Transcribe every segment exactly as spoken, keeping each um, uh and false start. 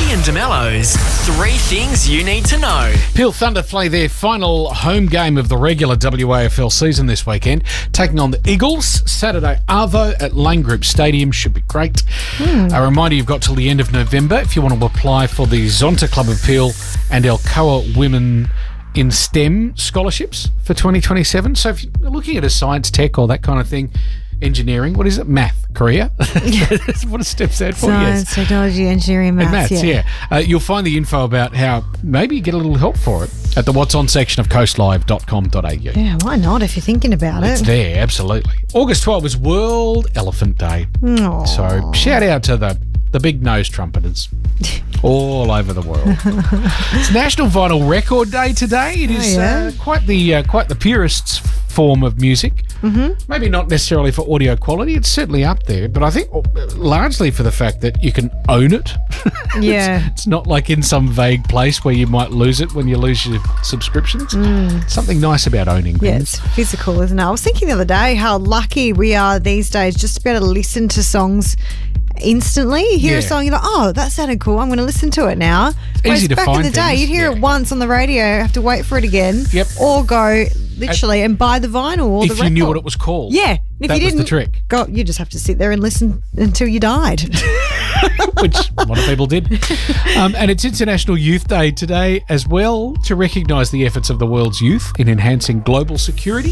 and DeMello's Three Things You Need to Know. Peel Thunder play their final home game of the regular W A F L season this weekend, taking on the Eagles. Saturday, Arvo at Lane Group Stadium. Should be great. Mm. A reminder, you've got till the end of November if you want to apply for the Zonta Club of Peel and Alcoa Women in STEM scholarships for twenty twenty-seven. So if you're looking at a science, tech or that kind of thing, engineering, what is it? Math, career? What does STEM stand for? Science, yes. technology, engineering, maths. And maths, yeah. yeah. Uh, you'll find the info about how maybe you get a little help for it at the What's On section of coastlive dot com dot a u. Yeah, why not if you're thinking about it's it? It's there, absolutely. August twelfth is World Elephant Day. Aww. So shout out to the, the big nose trumpeters all over the world. It's National Vinyl Record Day today. It is oh, yeah? uh, quite the uh, quite the purists form of music. Mm-hmm. Maybe not necessarily for audio quality. It's certainly up there, but I think largely for the fact that you can own it. Yeah. it's, it's not like in some vague place where you might lose it when you lose your subscriptions. Mm. Something nice about owning Yeah, things. it's physical, isn't it? I was thinking the other day how lucky we are these days just to be able to listen to songs instantly. You hear Yeah. a song, you're like, oh, that sounded cool, I'm going to listen to it now. Easy to back find in the day, things. you'd hear Yeah. it once on the radio, have to wait for it again. Yep. Or go literally and buy the vinyl or If the you record. knew what it was called. Yeah. And if that you was didn't, the trick. Go, you just have to sit there and listen until you died. Which a lot of people did. Um, and it's International Youth Day today as well, to recognise the efforts of the world's youth in enhancing global security.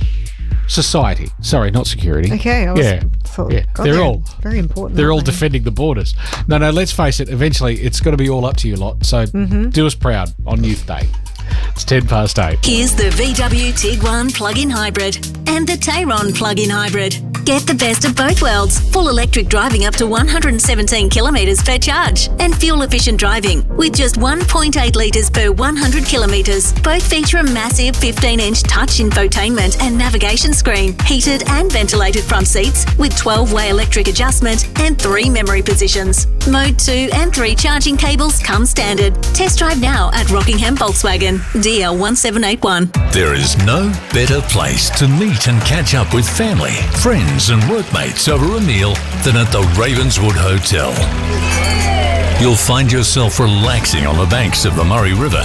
Society. Sorry, not security. Okay. I was, yeah. thought, yeah. God, They're, they're all very important. They're all aren't they? defending the borders. No, no, let's face it, eventually it's got to be all up to you lot. So Mm-hmm. do us proud on Youth Day. It's ten past eight. Here's the V W Tiguan plug-in hybrid and the Tayron plug-in hybrid. Get the best of both worlds. Full electric driving up to one hundred seventeen kilometres per charge and fuel-efficient driving with just one point eight litres per one hundred kilometres. Both feature a massive fifteen inch touch infotainment and navigation screen, heated and ventilated front seats with twelve way electric adjustment and three memory positions. Mode two and three charging cables come standard. Test drive now at Rockingham Volkswagen, D L one seven eight one. There is no better place to meet and catch up with family, friends and workmates over a meal than at the Ravenswood Hotel. You'll find yourself relaxing on the banks of the Murray River.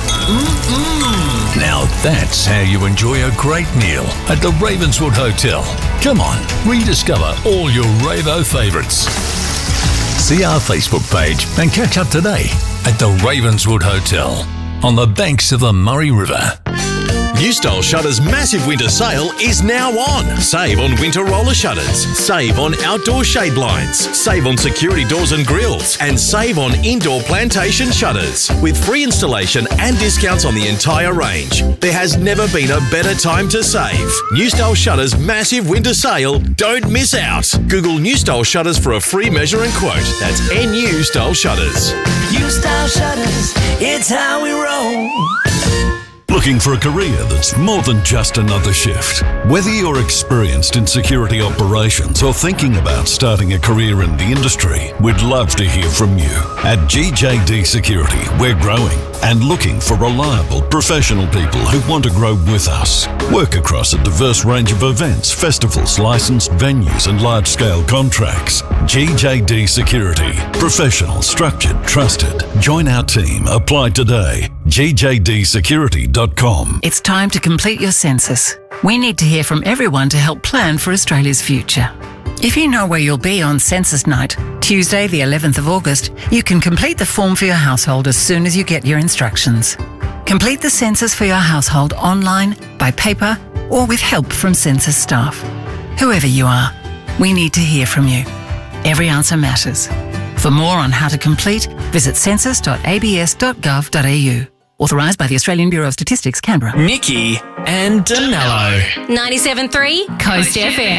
Mm-mm. Now that's how you enjoy a great meal at the Ravenswood Hotel. Come on, rediscover all your Ravo favourites. See our Facebook page and catch up today at the Ravenswood Hotel on the banks of the Murray River. New Style Shutters' massive winter sale is now on. Save on winter roller shutters, save on outdoor shade blinds, save on security doors and grills, and save on indoor plantation shutters. With free installation and discounts on the entire range. There has never been a better time to save. New Style Shutters' massive winter sale. Don't miss out. Google New Style Shutters for a free measure and quote. That's N U Style Shutters. New Style Shutters, it's how we roll. Looking for a career that's more than just another shift? Whether you're experienced in security operations or thinking about starting a career in the industry, we'd love to hear from you. At G J D Security, we're growing and looking for reliable, professional people who want to grow with us. Work across a diverse range of events, festivals, licensed venues and large-scale contracts. G J D Security. Professional, structured, trusted. Join our team. Apply today. G J D security dot com. It's time to complete your census. We need to hear from everyone to help plan for Australia's future. If you know where you'll be on census night, Tuesday the eleventh of August, you can complete the form for your household as soon as you get your instructions. Complete the census for your household online, by paper, or with help from census staff. Whoever you are, we need to hear from you. Every answer matters. For more on how to complete, visit census dot a b s dot gov dot a u. Authorised by the Australian Bureau of Statistics, Canberra. Nikki and DeMello. ninety-seven point three Coast F M.